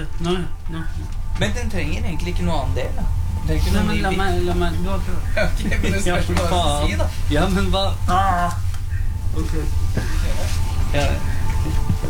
Nå. Men den trenger egentlig ikke noe annen del, da. Det er ikke Nei, noe men la meg, du har prøvd. Ok, men det spørs hva du si, da. Ja, men hva? Ok. Ja.